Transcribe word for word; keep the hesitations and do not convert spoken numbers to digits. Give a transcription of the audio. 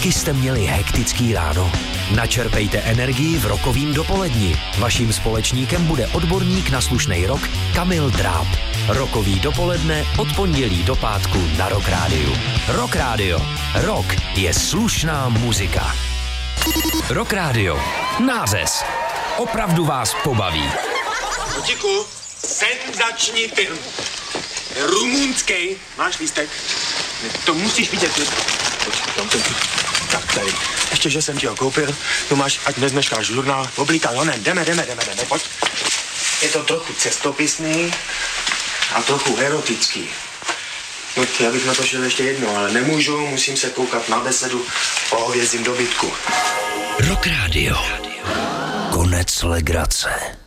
Taky jste měli hektický ráno? Načerpejte energii v rokovým dopoledni. Vaším společníkem bude odborník na slušnej rock Kamil Dráb. Rokový dopoledne od pondělí do pátku na Rock Rádiu. Rock Rádio. Rock je slušná muzika. Rock Rádio. Nářez. Opravdu vás pobaví. Kotíku, senzační film. Rumunský. Máš lístek? To musíš vidět. Tak tady. Ještě, že jsem ti ho koupil. Tu máš, ať nezmeškáš žurnál. Oblíkal, no ne, jdeme, jdeme, jdeme, jdeme, pojď. Je to trochu cestopisný a trochu erotický. No, já bych na to šel ještě jedno, ale nemůžu, musím se koukat na besedu o hovězím dobytku. Rock Rádio. Konec legrace.